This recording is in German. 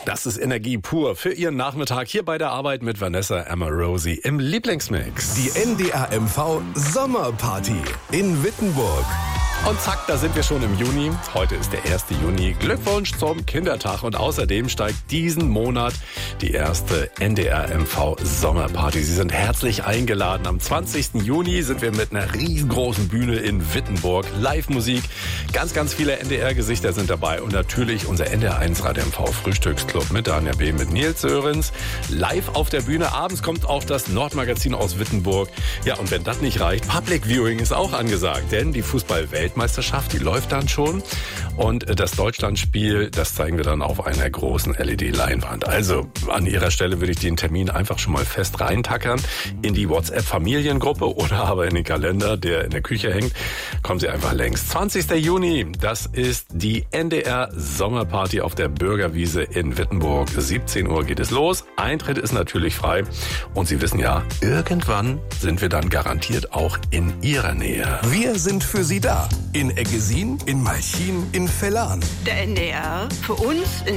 Das ist Energie pur für Ihren Nachmittag hier bei der Arbeit mit Vanessa Amorosi im Lieblingsmix. Die NDR-MV Sommerparty in Wittenburg. Und zack, da sind wir schon im Juni. Heute ist der 1. Juni. Glückwunsch zum Kindertag. Und außerdem steigt diesen Monat die erste NDR-MV Sommerparty. Sie sind herzlich eingeladen. Am 20. Juni sind wir mit einer riesengroßen Bühne in Wittenburg. Live-Musik, ganz viele NDR-Gesichter sind dabei. Und natürlich unser NDR1 Radio MV Frühstücksclub mit Danja B., mit Nils Sörenz. Live auf der Bühne. Abends kommt auch das Nordmagazin aus Wittenburg. Ja, und wenn das nicht reicht, Public Viewing ist auch angesagt. Denn die Fußball-Weltmeisterschaft, die läuft dann schon. Und das Deutschlandspiel, das zeigen wir dann auf einer großen LED-Leinwand. Also an Ihrer Stelle würde ich den Termin einfach schon mal fest reintackern in die WhatsApp-Familiengruppe oder aber in den Kalender, der in der Küche hängt. Kommen Sie einfach längs. 20. Juni, das ist die NDR-Sommerparty auf der Bürgerwiese in Wittenburg. 17 Uhr geht es los. Eintritt ist natürlich frei. Und Sie wissen ja, irgendwann sind wir dann garantiert auch in Ihrer Nähe. Wir sind für Sie da. In Eggesin, in Malchin, in Vellan. Der NDR, für uns in